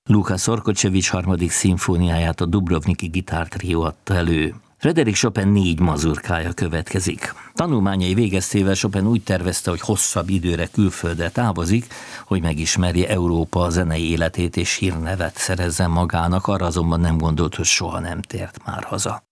Lukács Orkocsevics harmadik szimfóniáját a Dubrovniki gitártrió adta elő. Frédéric Chopin 4 mazurkája következik. Tanulmányai végeztével Chopin úgy tervezte, hogy hosszabb időre külföldre távozik, hogy megismerje Európa zenei életét és hírnevet szerezzen magának, arra azonban nem gondolt, hogy soha nem tért már haza.